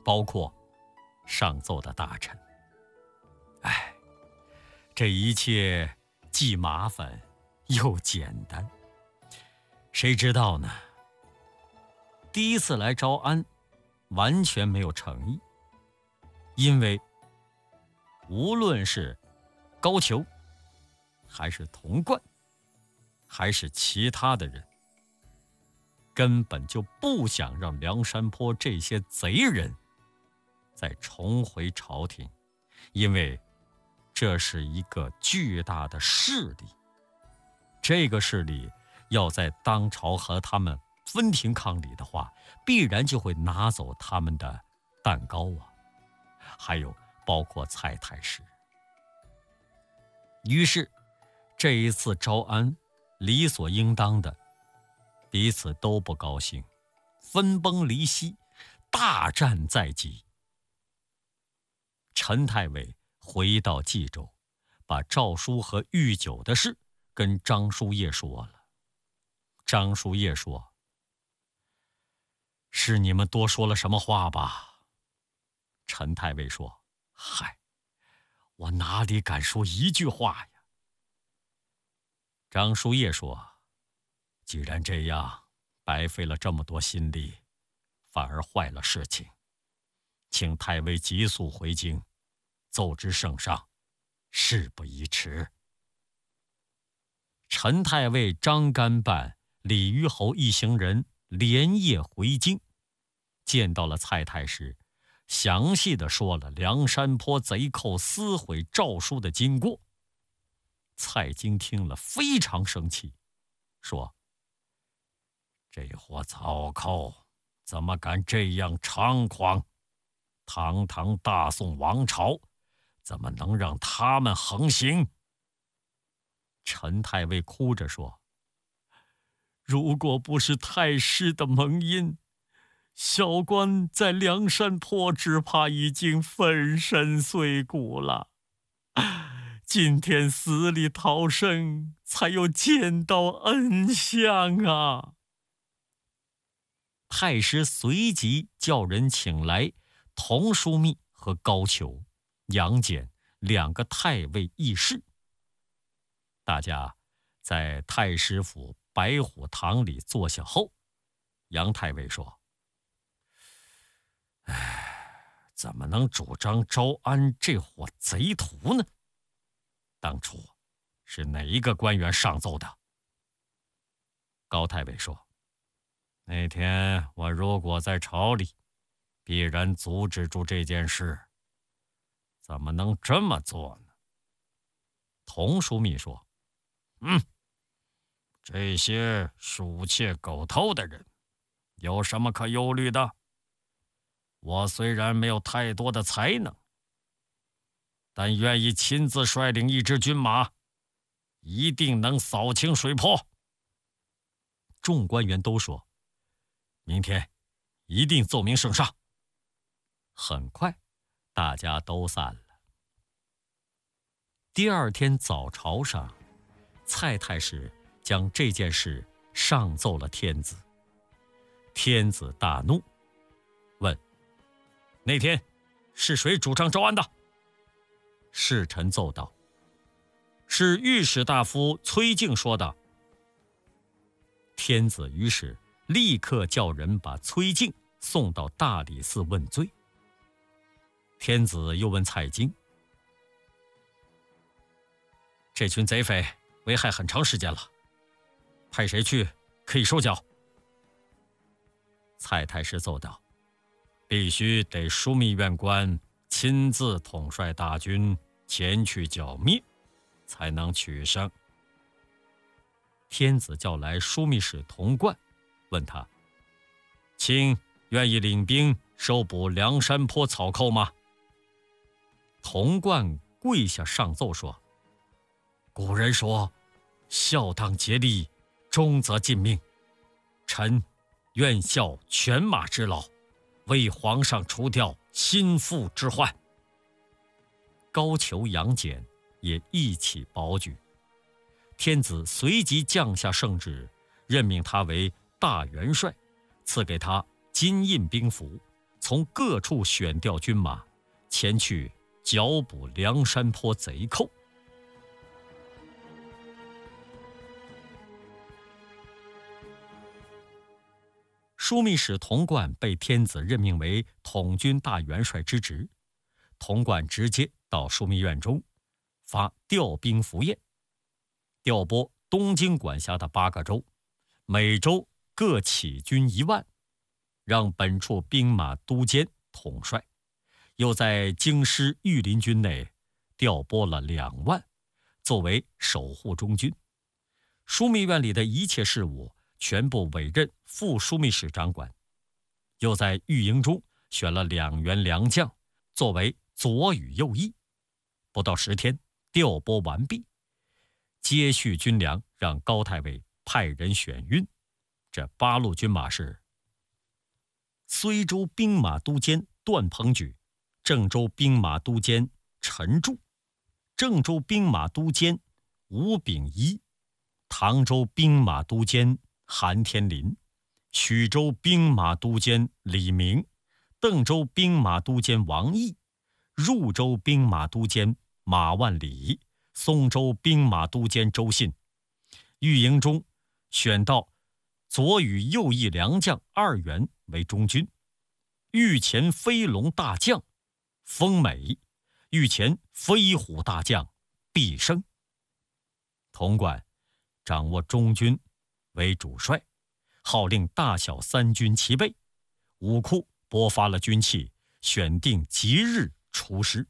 包括上奏的大臣。哎，这一切既麻烦又简单。谁知道呢？第一次来招安，完全没有诚意，因为无论是高俅，还是童贯，还是其他的人，根本就不想让梁山泊这些贼人再重回朝廷，因为这是一个巨大的势力，这个势力要在当朝和他们分庭抗礼的话，必然就会拿走他们的蛋糕啊，还有包括蔡太师。于是这一次招安，理所应当的彼此都不高兴，分崩离析，大战在即。陈太尉回到冀州，把诏书和御酒的事跟张叔夜说了。张叔夜说：“是你们多说了什么话吧？”陈太尉说：“嗨，我哪里敢说一句话呀？”张叔夜说：“既然这样，白费了这么多心力，反而坏了事情，请太尉急速回京，奏知圣上，事不宜迟。”陈太尉张干办、李虞侯一行人连夜回京，见到了蔡太师，详细的说了梁山泊贼寇撕毁诏书的经过。蔡京听了非常生气，说：“这伙草寇怎么敢这样猖狂？堂堂大宋王朝，怎么能让他们横行？”陈太尉哭着说：“如果不是太师的蒙荫，小官在梁山泊只怕已经粉身碎骨了。今天死里逃生，才有见到恩相啊！”太师随即叫人请来童枢密和高俅、杨戬2个太尉议事。大家在太师府白虎堂里坐下后，杨太尉说：“怎么能主张招安这伙贼徒呢？当初是哪一个官员上奏的？”高太尉说：“那天我如果在朝里，必然阻止住这件事，怎么能这么做呢？”童枢密说：“这些鼠窃狗偷的人，有什么可忧虑的？我虽然没有太多的才能，但愿意亲自率领一支军马，一定能扫清水泊。”众官员都说：“明天一定奏明圣上。”很快，大家都散了。第二天早朝上，蔡太师将这件事上奏了天子。天子大怒，问：“那天是谁主张招安的？”侍臣奏道：“是御史大夫崔敬说的。”天子于是立刻叫人把崔敬送到大理寺问罪。天子又问蔡京：“这群贼匪危害很长时间了，派谁去可以收缴？”蔡太师奏道：“必须得枢密院官亲自统帅大军前去剿灭，才能取胜。”天子叫来枢密使童贯，问他：“卿愿意领兵收捕梁山泊草寇吗？”童贯跪下上奏说：“古人说，孝当竭力，忠则尽命。臣愿效犬马之劳，为皇上除掉心腹之患。”高俅、杨戬也一起保举。天子随即降下圣旨，任命他为大元帅，赐给他金印兵符， 从各处选调军马，前去剿捕梁山坡贼寇。枢密使童贯被天子任命为统军大元帅之职，童贯直接到枢密院中发调兵符唁，调拨东京管辖的8个州，每州各起军1万，让本处兵马都监统帅。又在京师御林军内调拨了2万，作为守护中军。枢密院里的一切事务全部委任副枢密使掌管。又在御营中选了2员良将，作为左与右翼。不到10天，调拨完毕，接续军粮让高太尉派人选运。这8路军马是：睢州兵马都监段鹏举，郑州兵马都监陈柱，郑州兵马都监吴秉一，唐州兵马都监韩天林，徐州兵马都监李明，邓州兵马都监王毅，入州兵马都监马万里，松州兵马都监周信。御营中选到左与右翼良将2员为中军，御前飞龙大将丰美，御前飞虎大将毕升。童贯掌握中军为主帅，号令大小3军齐备，武库拨发了军器，选定吉日出师。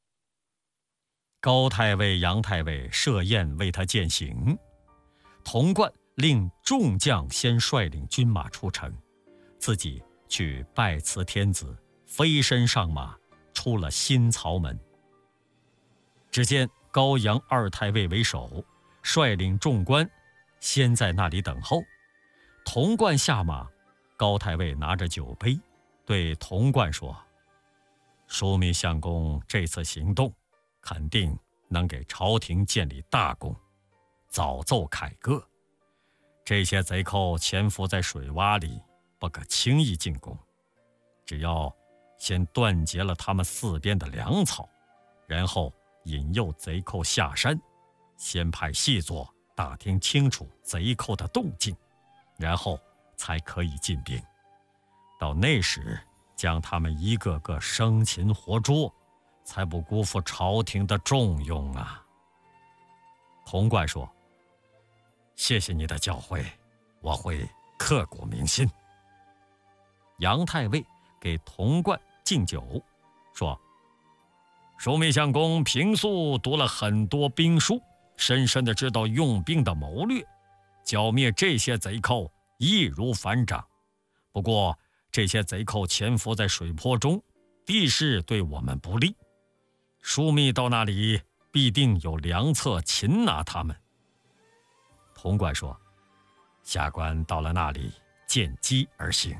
高太尉、杨太尉设宴为他饯行，童贯令众将先率领军马出城，自己去拜辞天子，飞身上马，出了新曹门。只见高阳2太尉为首，率领众官先在那里等候。童贯下马，高太尉拿着酒杯对童贯说：枢密相公这次行动肯定能给朝廷建立大功，早奏凯歌。这些贼寇潜伏在水洼里，不可轻易进攻，只要先断绝了他们4边的粮草，然后引诱贼寇下山，先派细作打听清楚贼寇的动静，然后才可以进兵。到那时将他们一个个生擒活捉，才不辜负朝廷的重用啊。童贯说：谢谢你的教诲，我会刻骨铭心。杨太尉给童贯敬酒，说：枢密相公平素读了很多兵书，深深地知道用兵的谋略，剿灭这些贼寇易如反掌。不过这些贼寇潜伏在水泊中，地势对我们不利，枢密到那里必定有良策擒拿他们。童贯说：下官到了那里见机而行。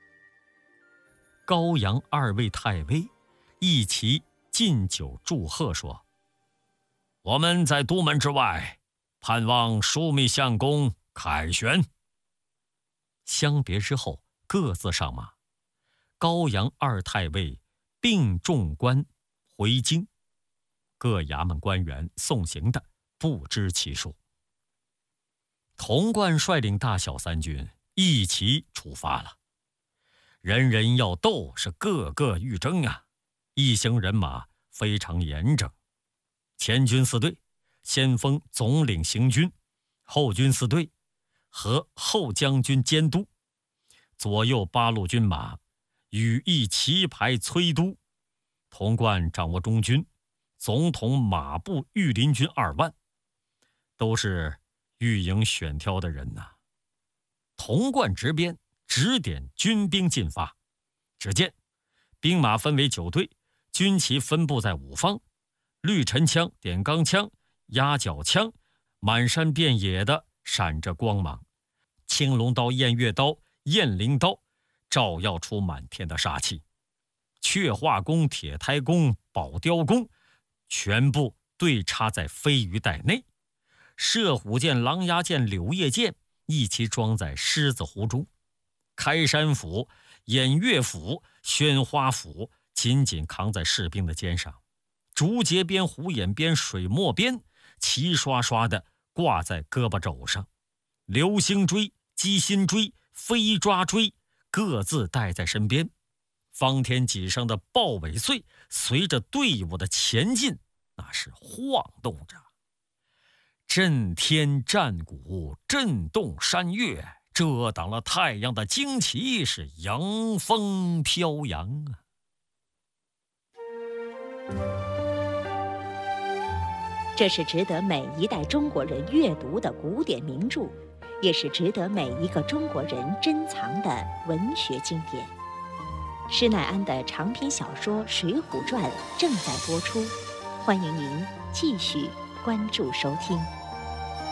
高阳2位太尉一齐进酒祝贺，说：我们在都门之外，盼望枢密相公凯旋。相别之后，各自上马。高阳2太尉并众官回京，各衙门官员送行的不知其数。童贯率领大小3军一齐出发了。人人要斗，是个个欲争啊！一行人马非常严整。前军4队先锋总领行军，后军4队和后将军监督，左右8路军马羽翼齐排催督。童贯掌握中军，总统马步御林军2万，都是御营选挑的人呐。童贯执鞭，指点军兵进发。只见兵马分为9队，军旗分布在5方，绿陈枪、点钢枪、压脚枪，满山遍野的闪着光芒。青龙刀、偃月刀、雁翎刀，照耀出满天的杀气。雀化弓、铁胎弓、宝雕弓，全部对插在飞鱼袋内。射虎剑、狼牙剑、柳叶剑一齐装在狮子壶中。开山斧、偃月斧宣花斧紧紧扛在士兵的肩上，竹节鞭、虎眼鞭、水墨鞭齐刷刷地挂在胳膊肘上，流星锥、鸡心锥、飞抓锥各自带在身边。方天戟上的豹尾穗随着队伍的前进，那是晃动着。震天战鼓，震动山岳，遮挡了太阳的旌旗，是迎风飘扬啊！ 这是值得每一代中国人阅读的古典名著，也是值得每一个中国人珍藏的文学经典。施耐庵的长篇小说《水浒传》正在播出，欢迎您继续关注收听。